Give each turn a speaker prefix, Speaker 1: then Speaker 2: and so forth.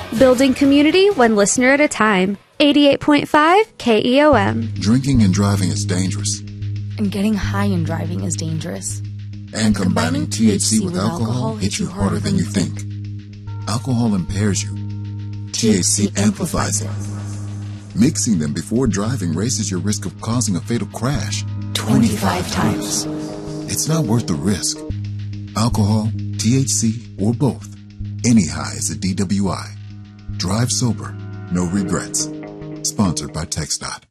Speaker 1: Building community one listener at a time. 88.5 KEOM.
Speaker 2: Drinking and driving is dangerous.
Speaker 3: And getting high and driving is dangerous.
Speaker 2: And combining THC with alcohol hits you harder than you think. Alcohol impairs you. THC amplifies it. Mixing them before driving raises your risk of causing a fatal crash
Speaker 3: 25 times.
Speaker 2: It's not worth the risk. Alcohol, THC, or both. Any high is a DWI. Drive sober, no regrets. Sponsored by TxDOT.